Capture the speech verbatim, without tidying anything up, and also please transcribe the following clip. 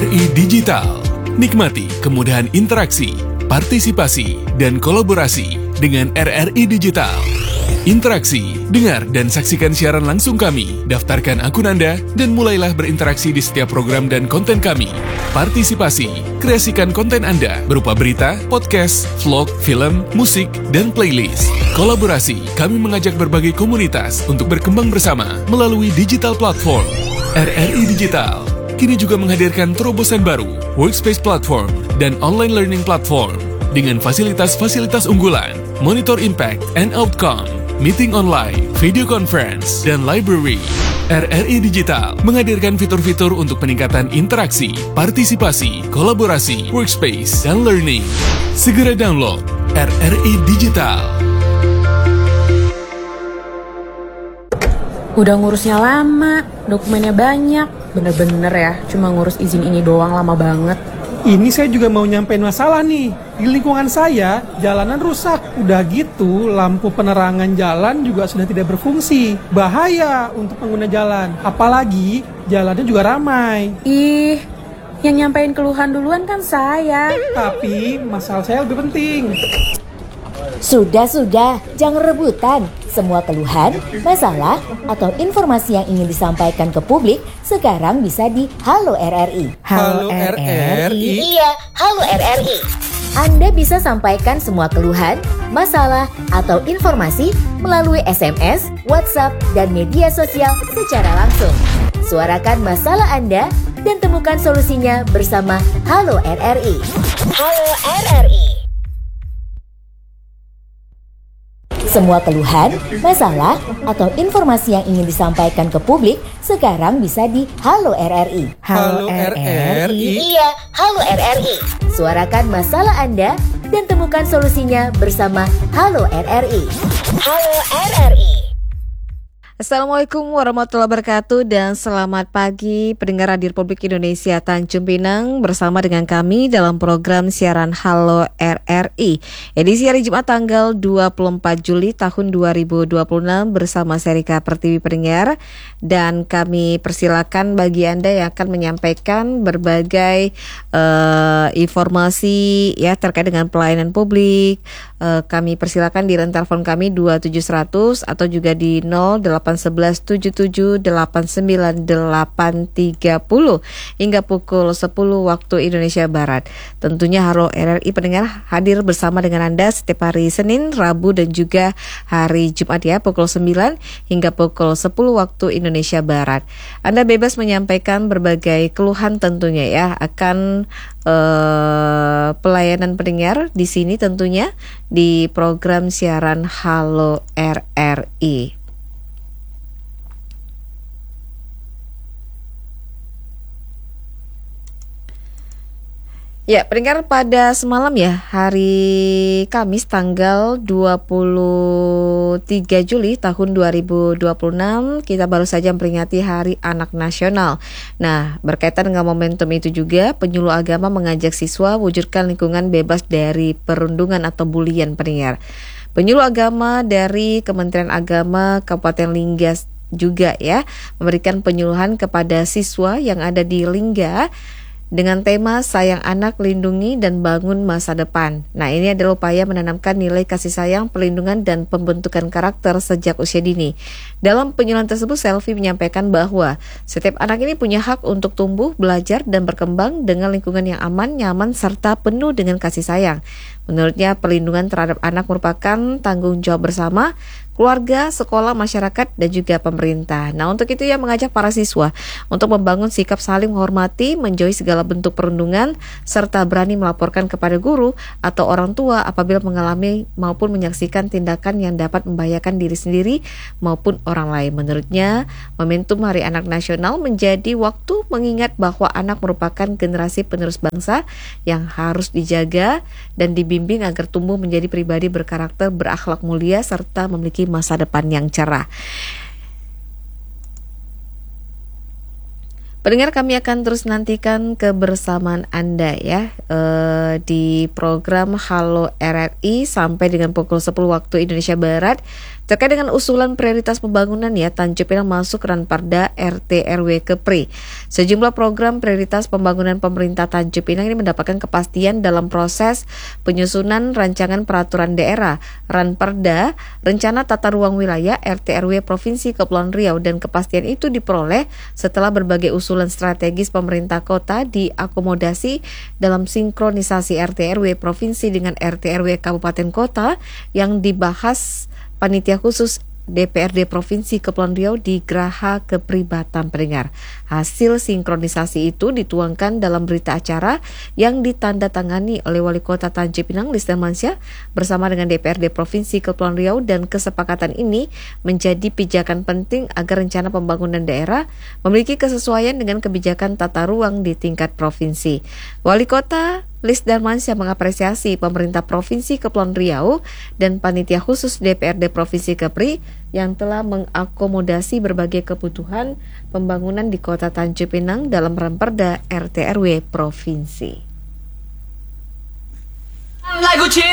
I Digital. Nikmati kemudahan interaksi, partisipasi, dan kolaborasi dengan R R I Digital. Interaksi, dengar dan saksikan siaran langsung kami, daftarkan akun Anda, dan mulailah berinteraksi di setiap program dan konten kami. Partisipasi, kreasikan konten Anda berupa berita, podcast, vlog, film, musik, dan playlist. Kolaborasi, kami mengajak berbagai komunitas untuk berkembang bersama melalui digital platform. R R I Digital kini juga menghadirkan terobosan baru, workspace platform, dan online learning platform dengan fasilitas-fasilitas unggulan, monitor impact and outcome, meeting online, video conference, dan library. R R I Digital menghadirkan fitur-fitur untuk peningkatan interaksi, partisipasi, kolaborasi, workspace, dan learning. Segera download R R I Digital. Udah ngurusnya lama, dokumennya banyak. Bener-bener ya, cuma ngurus izin ini doang lama banget. Ini saya juga mau nyampein masalah nih. Di lingkungan saya, jalanan rusak. Udah gitu, lampu penerangan jalan juga sudah tidak berfungsi. Bahaya untuk pengguna jalan. Apalagi, jalannya juga ramai. Ih, yang nyampein keluhan duluan kan saya. Tapi, masalah saya lebih penting. Sudah-sudah, jangan rebutan. Semua keluhan, masalah, atau informasi yang ingin disampaikan ke publik sekarang bisa di Halo R R I. Halo R R I? Iya, Halo R R I. Anda bisa sampaikan semua keluhan, masalah, atau informasi melalui S M S, WhatsApp, dan media sosial secara langsung. Suarakan masalah Anda dan temukan solusinya bersama Halo R R I. Halo R R I. Semua keluhan, masalah, atau informasi yang ingin disampaikan ke publik sekarang bisa di Halo R R I. Halo R R I? Iya, Halo R R I. Suarakan masalah Anda dan temukan solusinya bersama Halo R R I. Halo R R I. Assalamualaikum warahmatullahi wabarakatuh dan selamat pagi pendengar Radio Republik Indonesia Tanjung Pinang bersama dengan kami dalam program siaran Halo R R I edisi hari Jumat tanggal dua puluh empat Juli tahun dua ribu dua puluh enam bersama saya Rika Pertiwi pendengar, dan kami persilakan bagi Anda yang akan menyampaikan berbagai uh, informasi ya terkait dengan pelayanan publik. Uh, kami persilakan di line telepon kami dua tujuh seratus atau juga di nol delapan sebelas tujuh tujuh delapan sembilan delapan tiga nol hingga pukul sepuluh waktu Indonesia Barat. Tentunya Halo R R I pendengar hadir bersama dengan Anda setiap hari Senin, Rabu dan juga hari Jumat ya, pukul sembilan hingga pukul sepuluh waktu Indonesia Barat. Anda bebas menyampaikan berbagai keluhan tentunya ya akan uh, pelayanan pendengar di sini tentunya di program siaran Halo R R I. Ya, pendengar, pada semalam ya, hari Kamis tanggal dua puluh tiga Juli tahun dua ribu dua puluh enam, kita baru saja memperingati Hari Anak Nasional. Nah, berkaitan dengan momentum itu juga, penyuluh agama mengajak siswa wujudkan lingkungan bebas dari perundungan atau bulian pendengar. Penyuluh agama dari Kementerian Agama Kabupaten Lingga juga ya, memberikan penyuluhan kepada siswa yang ada di Lingga dengan tema Sayang Anak, Lindungi dan Bangun Masa Depan. Nah, ini adalah upaya menanamkan nilai kasih sayang, perlindungan dan pembentukan karakter sejak usia dini. Dalam penyuluhan tersebut, Selvi menyampaikan bahwa setiap anak ini punya hak untuk tumbuh, belajar dan berkembang dengan lingkungan yang aman, nyaman serta penuh dengan kasih sayang. Menurutnya, perlindungan terhadap anak merupakan tanggung jawab bersama keluarga, sekolah, masyarakat, dan juga pemerintah. Nah, untuk itu ia mengajak para siswa untuk membangun sikap saling menghormati, menjauhi segala bentuk perundungan, serta berani melaporkan kepada guru atau orang tua apabila mengalami maupun menyaksikan tindakan yang dapat membahayakan diri sendiri maupun orang lain. Menurutnya, momentum Hari Anak Nasional menjadi waktu mengingat bahwa anak merupakan generasi penerus bangsa yang harus dijaga dan dibimbing agar tumbuh menjadi pribadi berkarakter, berakhlak mulia, serta memiliki masa depan yang cerah. Pendengar, kami akan terus nantikan kebersamaan Anda ya eh, di program Halo R R I sampai dengan pukul sepuluh waktu Indonesia Barat terkait dengan usulan prioritas pembangunan ya Tanjung Pinang masuk Ranperda R T R W Kepri. Sejumlah program prioritas pembangunan pemerintah Tanjung Pinang ini mendapatkan kepastian dalam proses penyusunan rancangan peraturan daerah Ranperda, rencana tata ruang wilayah R T R W Provinsi Kepulauan Riau, dan kepastian itu diperoleh setelah berbagai usulan strategis pemerintah kota diakomodasi dalam sinkronisasi R T R W Provinsi dengan R T R W Kabupaten Kota yang dibahas Panitia Khusus D P R D Provinsi Kepulauan Riau di Graha Kepri Batam. Pendengar, hasil sinkronisasi itu dituangkan dalam berita acara yang ditandatangani oleh Wali Kota Tanjung Pinang Lis Darmansyah bersama dengan D P R D Provinsi Kepulauan Riau, dan kesepakatan ini menjadi pijakan penting agar rencana pembangunan daerah memiliki kesesuaian dengan kebijakan tata ruang di tingkat provinsi. Wali Kota Lis Darmansyah mengapresiasi pemerintah Provinsi Kepulauan Riau dan Panitia Khusus D P R D Provinsi Kepri yang telah mengakomodasi berbagai kebutuhan pembangunan di Kota Tanjung Pinang dalam Ranperda R T R W Provinsi. Lagu